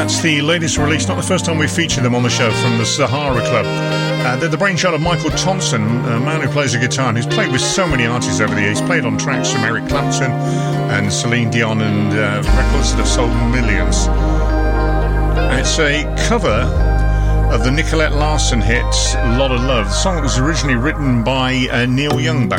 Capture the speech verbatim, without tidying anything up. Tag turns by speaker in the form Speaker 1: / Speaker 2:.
Speaker 1: That's the latest release, not the first time we've featured them on the show, from the Sahara Club. Uh, they're the brainchild of Michael Thompson, a man who plays a guitar and who's played with so many artists over the years. He's played on tracks from Eric Clapton and Celine Dion and uh, records that have sold millions. It's a cover of the Nicolette Larson hit Lot of Love, the song that was originally written by uh, Neil Young back